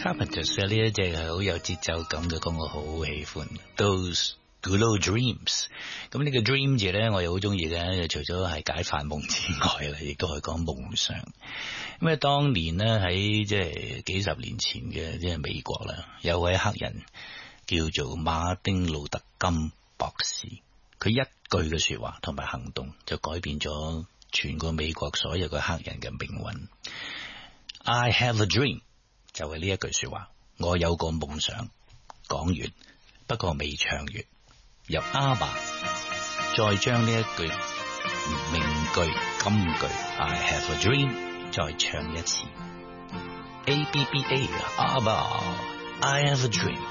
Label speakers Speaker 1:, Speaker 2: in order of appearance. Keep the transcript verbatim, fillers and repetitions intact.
Speaker 1: Carpenters 嘅呢一隻係好有節奏感嘅歌，我好喜歡。Those Good Old Dreams， 咁呢個 dream 字咧，我又好中意嘅。除咗係解發夢之外啦，亦都可以講夢想。咁啊，當年咧喺即係幾十年前嘅即係美國啦，有位黑人叫做馬丁路德金博士，佢一句嘅說話同埋行動就改變咗全個美國所有嘅黑人嘅命運。I have a dream。就係呢一句說話，我有個夢想。講完，不過未唱完，由阿爸再將呢一句名句金句 I have a dream 再唱一次。A B B A 阿爸 I have a dream。